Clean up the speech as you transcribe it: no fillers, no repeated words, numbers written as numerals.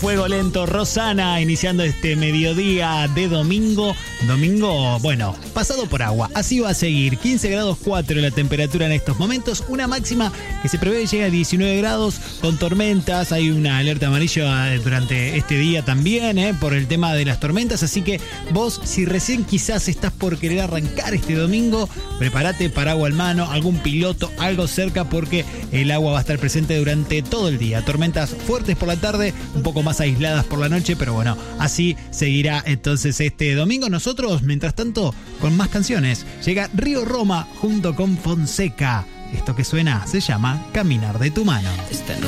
Fuego Lento, Rosana, iniciando este mediodía de domingo. Domingo, bueno, pasado por agua. Así va a seguir. 15 grados 4 la temperatura en estos momentos. Una máxima que se prevé llega a 19 grados con tormentas. Hay una alerta amarilla durante este día también, por el tema de las tormentas. Así que vos, si recién quizás estás por querer arrancar este domingo, prepárate paraguas en mano, algún piloto, algo cerca, porque el agua va a estar presente durante todo el día. Tormentas fuertes por la tarde, un poco más aisladas por la noche, pero bueno, así seguirá entonces este domingo. Nosotros, mientras tanto, con más canciones. Llega Río Roma junto con Fonseca. Esto que suena se llama Caminar de tu mano.